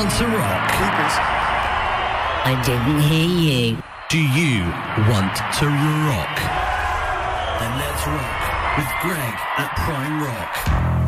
want to rock? I didn't hear you. Do you want to rock? Then let's rock with Greg at Prime Rock.